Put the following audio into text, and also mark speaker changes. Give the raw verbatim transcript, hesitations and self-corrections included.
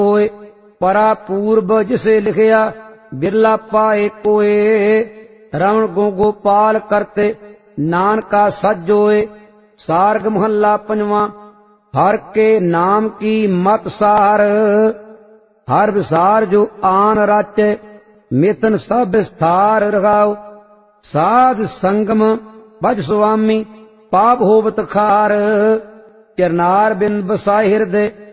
Speaker 1: ਹੋਏ। ਪਰਾ ਪੂਰਬ ਜਿਸੇ ਲਿਖਿਆ ਬਿਰਲਾ ਪਾਏ ਕੋਏ। ਰਵਣ ਗੋ ਗੋਪਾਲ ਕਰਤੇ ਨਾਨਕਾ ਸਜੋਏ। ਸਾਰਗ ਮਹੱਲਾ ਪੰਜਵਾਂ। ਹਰ ਕੇ ਨਾਮ ਕੀ ਮਤ ਸਾਰ, ਹਰ ਵਿਸਾਰ ਜੋ ਆਨ ਰਾਚੈ। ਮਿਤਨ ਸਭ ਵਿਸਥਾਰ ਰਖਾਓ, ਸਾਧ ਸੰਗਮ ਭਜ ਸੁਆਮੀ ਪਾਪ ਹੋਵਤ ਖਾਰ। ਚਰਨਾਰ ਬਿੰਦ ਬਸਾਏ ਹਿਰਦੇ